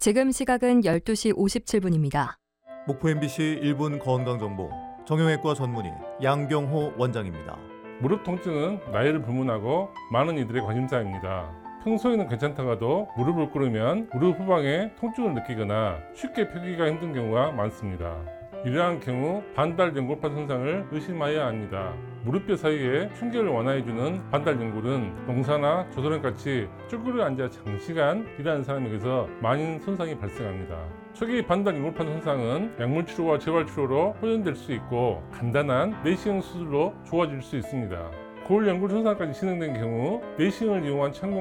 지금 시각은 12시 57분입니다. 목포 MBC 1분 건강정보 정형외과 전문의 양경호 원장입니다. 무릎 통증은 나이를 불문하고 많은 이들의 관심사입니다. 평소에는 괜찮다가도 무릎을 꿇으면 무릎 후방에 통증을 느끼거나 쉽게 펴기가 힘든 경우가 많습니다. 이러한 경우 반달 연골판 손상을 의심해야 합니다. 무릎뼈 사이에 충격을 완화해주는 반달 연골은 농사나 조선원같이 쭈그려 앉아 장시간 일하는 사람에게서 많은 손상이 발생합니다. 초기 반달 연골판 손상은 약물 치료와 재활 치료로 호전될 수 있고 간단한 내시경 수술로 좋아질 수 있습니다. 고울 연골 손상까지 진행된 경우 내시경을 이용한